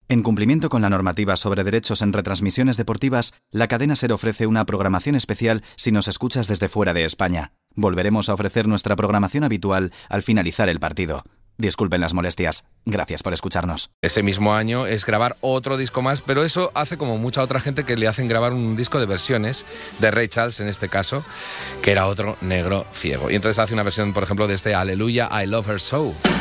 En cumplimiento con la normativa sobre derechos en retransmisiones deportivas, la cadena SER ofrece una programación especial si nos escuchas desde fuera de España. Volveremos a ofrecer nuestra programación habitual al finalizar el partido. Disculpen las molestias. Gracias por escucharnos. Ese mismo año es grabar otro disco más, pero eso hace como mucha otra gente que le hacen grabar un disco de versiones, de Ray Charles en este caso, que era otro negro ciego. Y entonces hace una versión, por ejemplo, de este Aleluya, I Love Her So.